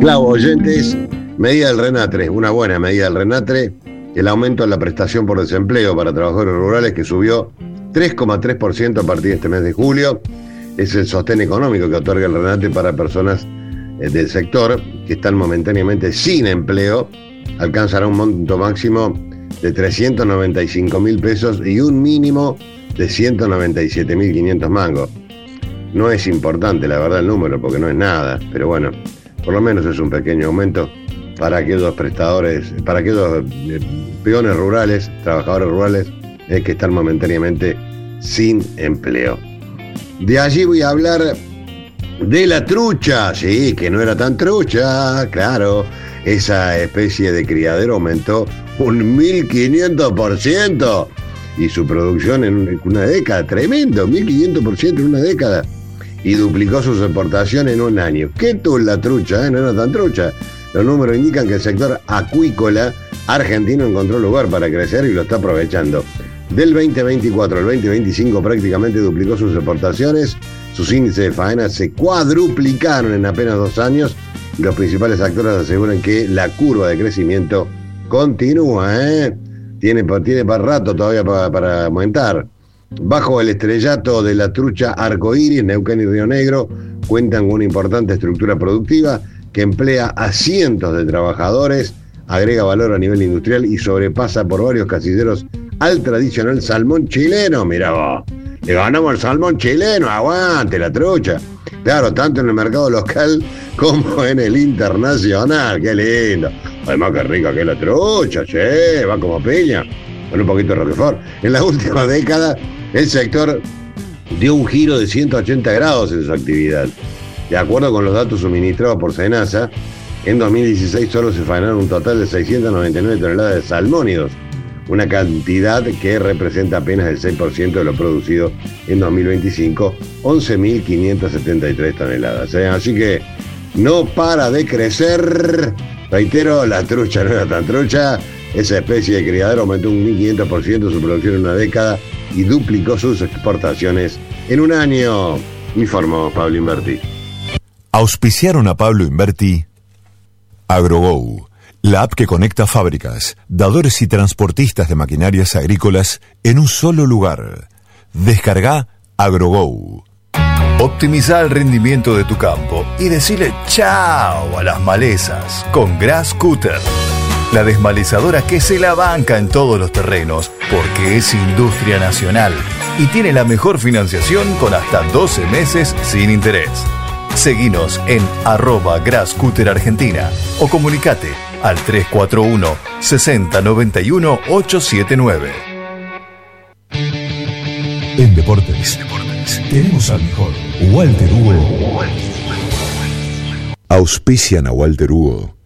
Claro, oyentes, medida del RENATRE, una buena medida del RENATRE, el aumento en la prestación por desempleo para trabajadores rurales que subió 3,3% a partir de este mes de julio. Es el sostén económico que otorga el RENATRE para personas del sector que están momentáneamente sin empleo. Alcanzará un monto máximo de 395.000 pesos y un mínimo de 197.500 mangos. No es importante, la verdad, el número, porque no es nada, pero bueno, por lo menos es un pequeño aumento para aquellos prestadores, para aquellos peones rurales, trabajadores rurales, que están momentáneamente sin empleo. De allí voy a hablar de la trucha, sí, que no era tan trucha, claro, esa especie de criadero aumentó un 1.500% y su producción en una década, tremendo, 1.500% en una década, y duplicó sus exportaciones en un año. ¿Qué tal la trucha? No era tan trucha. Los números indican que el sector acuícola argentino encontró lugar para crecer y lo está aprovechando. Del 2024 al 2025 prácticamente duplicó sus exportaciones, sus índices de faena se cuadruplicaron en apenas 2 años. Los principales actores aseguran que la curva de crecimiento continúa, Tiene para rato todavía para aumentar. Bajo el estrellato de la trucha arcoíris, Neuquén y Río Negro cuentan con una importante estructura productiva que emplea a cientos de trabajadores, agrega valor a nivel industrial y sobrepasa por varios casilleros al tradicional salmón chileno. Mirá vos, le ganamos al salmón chileno, aguante la trucha. Claro, tanto en el mercado local como en el internacional, qué lindo. Además, qué rica que es la trucha, che, va como piña, con un poquito de roquefort. En la última década, el sector dio un giro de 180 grados en su actividad. De acuerdo con los datos suministrados por SENASA, en 2016 solo se faenaron un total de 699 toneladas de salmónidos, una cantidad que representa apenas el 6% de lo producido en 2025, 11.573 toneladas. Así que no para de crecer. Reitero, la trucha no era tan trucha. Esa especie de criadero aumentó un 1.500% su producción en una década y duplicó sus exportaciones en un año, informó Pablo Inverti. Auspiciaron a Pablo Inverti AgroGo, la app que conecta fábricas, dadores y transportistas de maquinarias agrícolas en un solo lugar. Descarga AgroGo. Optimiza el rendimiento de tu campo y decile chao a las malezas con Grass Cutter. La desmalezadora que se la banca en todos los terrenos porque es industria nacional y tiene la mejor financiación con hasta 12 meses sin interés. Seguinos en @GrassCutterArgentina o comunicate al 341 60 91 879. En Deportes tenemos al mejor Walter Hugo. Auspician a Walter Hugo